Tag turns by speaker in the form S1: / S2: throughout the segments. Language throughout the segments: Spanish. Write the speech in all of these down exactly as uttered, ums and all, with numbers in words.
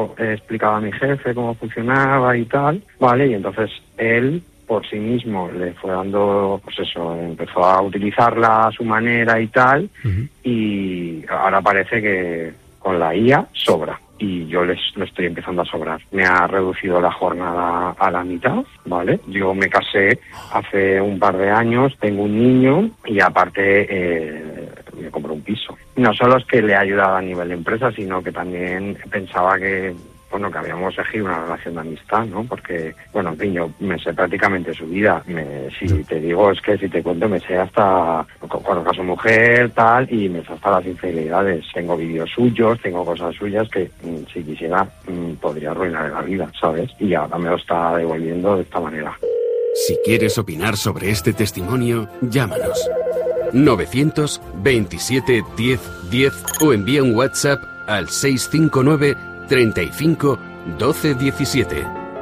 S1: lo he explicado a mi jefe cómo funcionaba y tal, ¿vale? Y entonces él, por sí mismo, le fue dando, pues eso, empezó a utilizarla a su manera y tal, uh-huh. Y ahora parece que con la I A sobra. Y yo les lo estoy empezando a sobrar. Me ha reducido la jornada a la mitad, ¿vale? Yo me casé hace un par de años, tengo un niño y aparte eh, me compré un piso. No solo es que le ha ayudado a nivel de empresa, sino que también pensaba que, bueno, que habíamos elegido una relación de amistad, ¿no? Porque, bueno, en fin, yo me sé prácticamente su vida. Me, si te digo, es que si te cuento, me sé hasta, conozco a su mujer, tal, y me sé hasta las infidelidades. Tengo vídeos suyos, tengo cosas suyas que, si quisiera, podría arruinar la vida, ¿sabes? Y ahora me lo está devolviendo de esta manera.
S2: Si quieres opinar sobre este testimonio, llámanos. novecientos veintisiete diez diez o envía un WhatsApp al seis cinco nueve treinta y cinco doce diecisiete.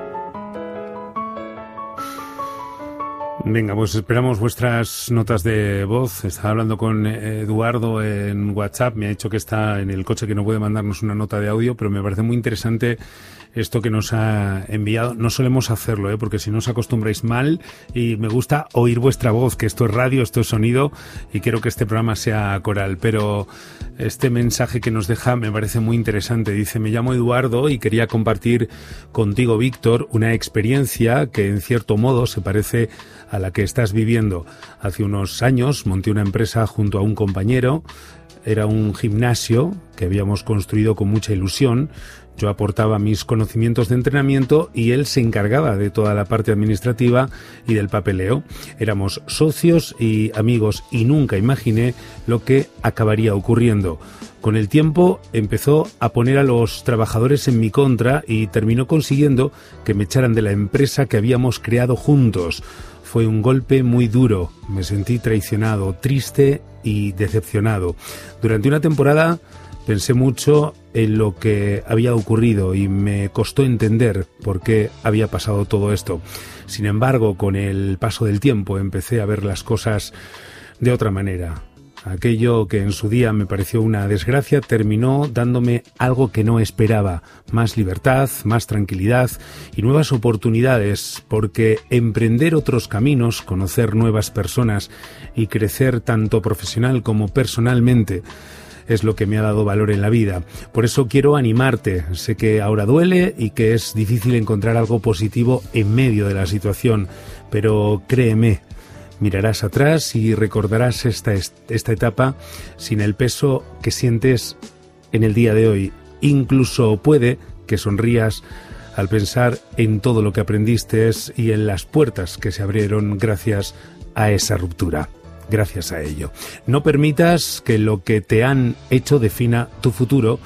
S3: Venga, pues esperamos vuestras notas de voz. Estaba hablando con Eduardo en WhatsApp, me ha dicho que está en el coche, que no puede mandarnos una nota de audio, pero me parece muy interesante esto que nos ha enviado. No solemos hacerlo, ¿eh? Porque si no os acostumbráis mal, y me gusta oír vuestra voz, que esto es radio, esto es sonido, y quiero que este programa sea coral, pero este mensaje que nos deja me parece muy interesante. Dice: me llamo Eduardo y quería compartir contigo, Víctor, una experiencia que en cierto modo se parece a la que estás viviendo. Hace unos años monté una empresa junto a un compañero. Era un gimnasio que habíamos construido con mucha ilusión. Yo aportaba mis conocimientos de entrenamiento y él se encargaba de toda la parte administrativa y del papeleo. Éramos socios y amigos y nunca imaginé lo que acabaría ocurriendo. Con el tiempo empezó a poner a los trabajadores en mi contra y terminó consiguiendo que me echaran de la empresa que habíamos creado juntos. Fue un golpe muy duro, me sentí traicionado, triste y decepcionado. Durante una temporada pensé mucho en lo que había ocurrido y me costó entender por qué había pasado todo esto. Sin embargo, con el paso del tiempo empecé a ver las cosas de otra manera. Aquello que en su día me pareció una desgracia terminó dándome algo que no esperaba: más libertad, más tranquilidad y nuevas oportunidades, porque emprender otros caminos, conocer nuevas personas y crecer tanto profesional como personalmente es lo que me ha dado valor en la vida. Por eso quiero animarte. Sé que ahora duele y que es difícil encontrar algo positivo en medio de la situación, pero créeme, mirarás atrás y recordarás esta, esta etapa sin el peso que sientes en el día de hoy. Incluso puede que sonrías al pensar en todo lo que aprendiste y en las puertas que se abrieron gracias a esa ruptura. Gracias a ello. No permitas que lo que te han hecho defina tu futuro.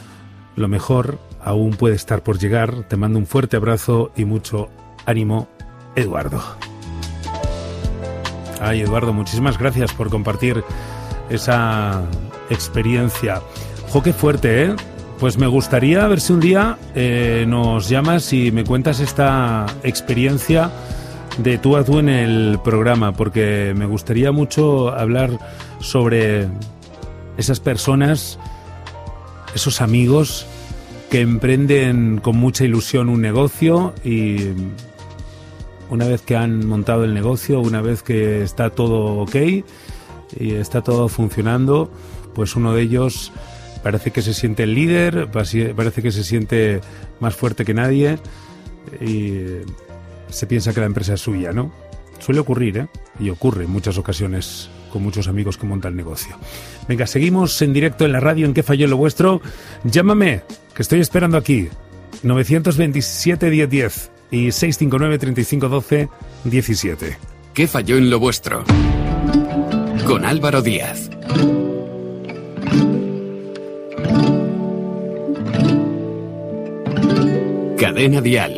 S3: Lo mejor aún puede estar por llegar. Te mando un fuerte abrazo y mucho ánimo, Eduardo. Ay, Eduardo, muchísimas gracias por compartir esa experiencia. Jo, qué fuerte, ¿eh? Pues me gustaría ver si un día eh, nos llamas y me cuentas esta experiencia de tú a tú en el programa, porque me gustaría mucho hablar sobre esas personas, esos amigos que emprenden con mucha ilusión un negocio y una vez que han montado el negocio, una vez que está todo ok y está todo funcionando, pues uno de ellos parece que se siente el líder, parece que se siente más fuerte que nadie y se piensa que la empresa es suya, ¿no? Suele ocurrir, ¿eh? Y ocurre en muchas ocasiones con muchos amigos que montan el negocio. Venga, seguimos en directo en la radio en ¿Qué falló en lo vuestro? Llámame, que estoy esperando aquí. novecientos veintisiete diez diez y seis cinco nueve treinta y cinco doce diecisiete.
S2: ¿Qué falló en lo vuestro? Con Álvaro Díaz. Cadena Dial.